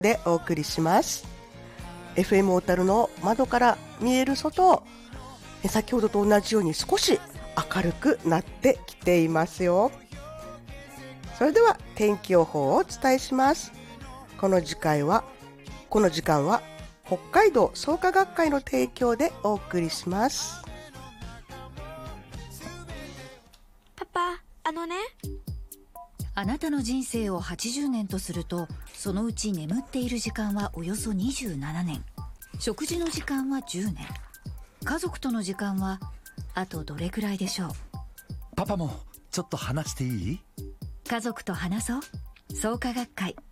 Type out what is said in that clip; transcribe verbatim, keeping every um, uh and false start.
でお送りします。 エフエム 小樽の窓から見える外、先ほどと同じように少し明るくなってきていますよ。それでは天気予報をお伝えします。この時間はこの時間は北海道創価学会の提供でお送りします。 パパ、あのね、 あなたの人生をはちじゅうねんとすると、そのうち眠っている時間はおよそにじゅうななねん、食事の時間はじゅうねん、家族との時間はあとどれくらいでしょう。 パパもちょっと話していい？ 家族と話そう。創価学会。